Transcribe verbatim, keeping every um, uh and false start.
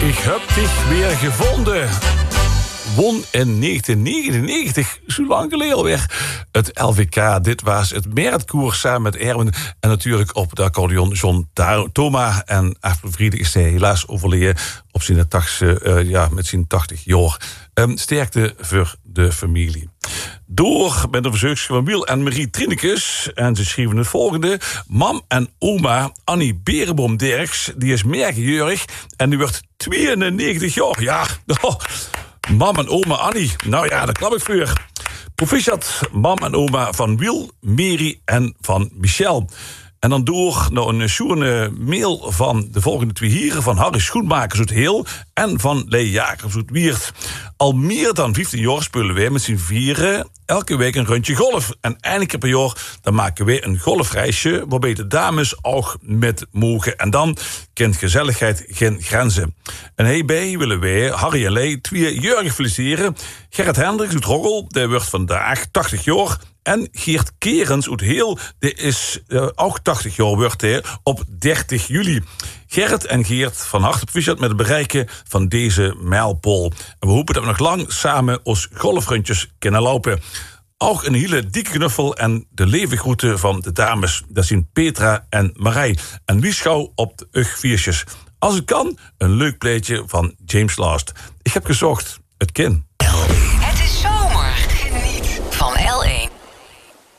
Ik heb dich weer gevonden. Won in negentien negenennegentig, zo lang geleden alweer, het L V K. Dit was het Meerkoers samen met Erwin. En natuurlijk op de accordeon John Thoma. En afgevriedig is hij helaas overleden op zijn tachtigste, uh, ja, met zijn tachtig jaar. Um, sterkte voor de familie. Door met de verzoekjes van Wiel en Marie Trinekes. En ze schreven het volgende. Mam en oma Annie Berenboom-Derks, die is meerjarig en die wordt tweeënnegentig jaar. Ja, oh. Mam en oma Annie. Nou ja, dat klap ik voor. Proficiat, mam en oma van Wiel, Mary en van Michel. En dan door naar een schoene mail van de volgende twee heren. Van Harry Schoenmakers uit Heel en van Lee Jacobs uit Wiert. Al meer dan vijftien jaar spelen wij met z'n vieren elke week een rondje golf. En eindelijk keer per jaar dan maken wij een golfreisje waarbij de dames ook met mogen. En dan kent gezelligheid geen grenzen. En hierbij willen wij Harry en Lee twee jaren feliciteren. Gerrit Hendricks uit Roggel, die wordt vandaag tachtig jaar. En Geert Kerens uit Heel, die is uh, ook tachtig jaar wordt hij op dertig juli. Gerrit en Geert, van harte proficiat met het bereiken van deze mijlpaal. En we hopen dat we nog lang samen ons golfrondjes kunnen lopen. Ook een hele dikke knuffel en de levengroeten van de dames. Dat zijn Petra en Marij. En wie schouw op de ugviersjes. Als het kan, een leuk pleetje van James Last. Ik heb gezocht, het kin.